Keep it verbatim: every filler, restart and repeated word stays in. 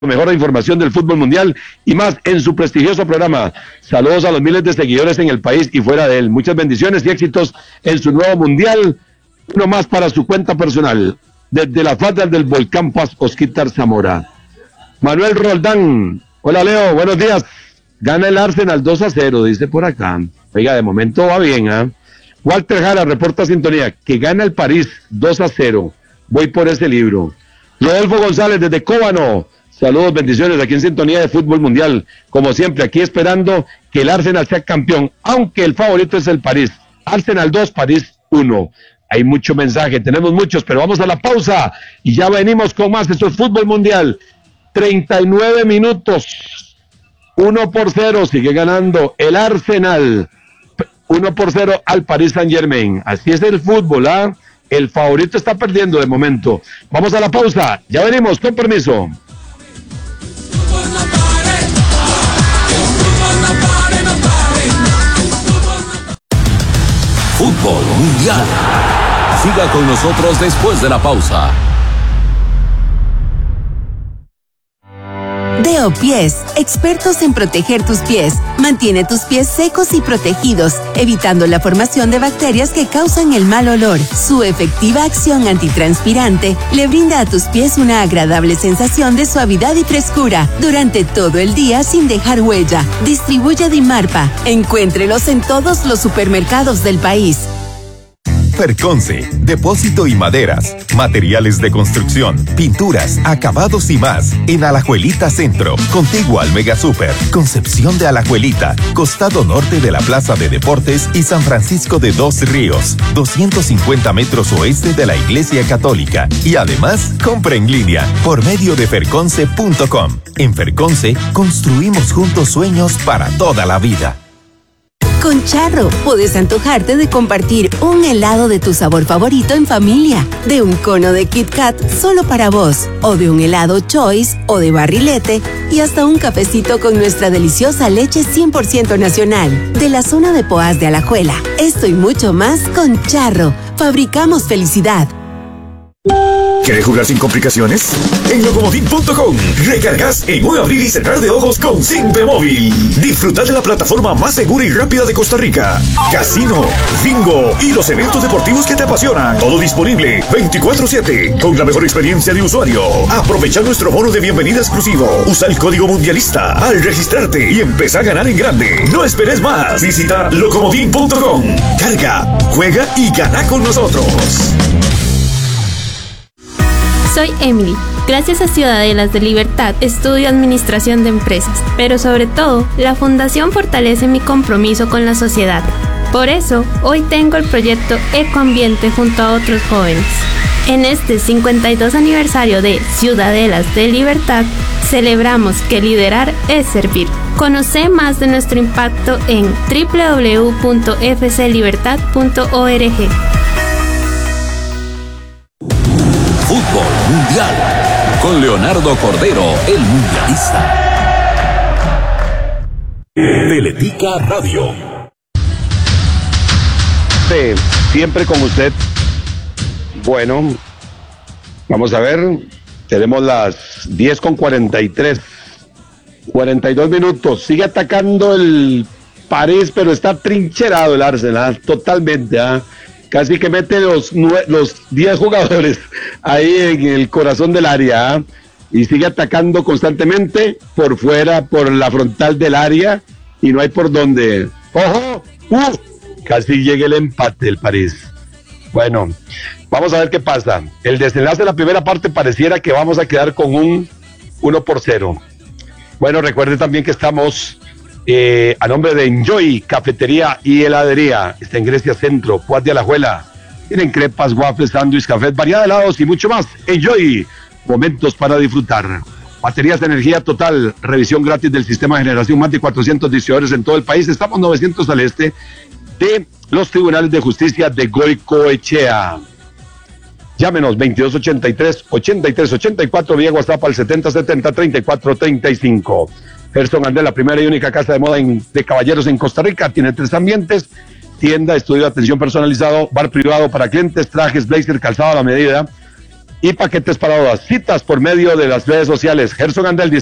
Mejor información del fútbol mundial y más en su prestigioso programa. Saludos a los miles de seguidores en el país y fuera de él. Muchas bendiciones y éxitos en su nuevo mundial. Uno más para su cuenta personal. Desde la falda del volcán Paz, Osquitar Zamora. Manuel Roldán. Hola Leo, buenos días. Gana el Arsenal dos a cero, dice por acá. Oiga, de momento va bien, ¿ah? ¿eh? Walter Jara reporta sintonía. Que gana el París dos a cero. Voy por ese libro. Rodolfo González desde Cóbano. Saludos, bendiciones, aquí en sintonía de Fútbol Mundial. Como siempre, aquí esperando que el Arsenal sea campeón, aunque el favorito es el París. Arsenal dos, París uno. Hay mucho mensaje, tenemos muchos, pero vamos a la pausa y ya venimos con más. Esto es Fútbol Mundial. treinta y nueve minutos. uno por cero, sigue ganando el Arsenal. uno por cero al Paris Saint-Germain. Así es el fútbol, ¿ah? ¿eh? El favorito está perdiendo de momento. Vamos a la pausa, ya venimos, con permiso. Fútbol Mundial. Siga con nosotros después de la pausa. Deo Pies, expertos en proteger tus pies. Mantiene tus pies secos y protegidos, evitando la formación de bacterias que causan el mal olor. Su efectiva acción antitranspirante le brinda a tus pies una agradable sensación de suavidad y frescura durante todo el día sin dejar huella. Distribuye Dimarpa. Encuéntrelos en todos los supermercados del país. Ferconce, depósito y maderas, materiales de construcción, pinturas, acabados y más, en Alajuelita Centro, contiguo al Mega Super, Concepción de Alajuelita, costado norte de la Plaza de Deportes y San Francisco de Dos Ríos, doscientos cincuenta metros oeste de la Iglesia Católica, y además, compra en línea, por medio de ferconce punto com. En Ferconce, construimos juntos sueños para toda la vida. Con Charro, puedes antojarte de compartir un helado de tu sabor favorito en familia, de un cono de Kit Kat solo para vos, o de un helado Choice o de barrilete, y hasta un cafecito con nuestra deliciosa leche cien por ciento nacional, de la zona de Poás de Alajuela. Esto y mucho más con Charro. Fabricamos felicidad. ¿Quieres jugar sin complicaciones? En locomodin punto com recargas en un abrir y cerrar de ojos con Simpe Móvil. Disfruta de la plataforma más segura y rápida de Costa Rica. Casino, bingo y los eventos deportivos que te apasionan. Todo disponible veinticuatro siete con la mejor experiencia de usuario. Aprovecha nuestro bono de bienvenida exclusivo. Usa el código mundialista al registrarte y empieza a ganar en grande. No esperes más. Visita locomodin punto com. Carga, juega y gana con nosotros. Soy Emily. Gracias a Ciudadelas de Libertad, estudio Administración de Empresas, pero sobre todo, la Fundación fortalece mi compromiso con la sociedad. Por eso, hoy tengo el proyecto Ecoambiente junto a otros jóvenes. En este cincuenta y dos aniversario de Ciudadelas de Libertad, celebramos que liderar es servir. Conoce más de nuestro impacto en doble u doble u doble u punto f c libertad punto org. Fútbol Mundial, con Leonardo Cordero, el mundialista. Teletica Radio. Sí, siempre con usted. Bueno, vamos a ver, tenemos las diez con cuarenta y tres, cuarenta y dos minutos. Sigue atacando el París, pero está trincherado el Arsenal, totalmente, ¿ah? ¿eh? Casi que mete los los diez jugadores ahí en el corazón del área, ¿eh? Y sigue atacando constantemente por fuera, por la frontal del área, y no hay por dónde. ¡Ojo! ¡Uh! Casi llega el empate del París. Bueno, vamos a ver qué pasa. El desenlace de la primera parte pareciera que vamos a quedar con un uno por cero. Bueno, recuerde también que estamos Eh, a nombre de Enjoy, cafetería y heladería. Está en Grecia Centro, Poás de Alajuela. Tienen crepas, waffles, sándwich, cafés, variedad de helados y mucho más. Enjoy, momentos para disfrutar. Baterías de energía total, revisión gratis del sistema de generación, más de cuatrocientos distribuidores en todo el país. Estamos novecientos al este de los tribunales de justicia de Goicoechea. Llámenos veintidós ochenta y tres, ochenta y tres ochenta y cuatro, vía WhatsApp al setenta setenta, treinta y cuatro treinta y cinco. Gerson Andel, la primera y única casa de moda en, de caballeros en Costa Rica, tiene tres ambientes: tienda, estudio de atención personalizado, bar privado para clientes, trajes, blazer, calzado a la medida, y paquetes para bodas. Citas por medio de las redes sociales. Gerson Andel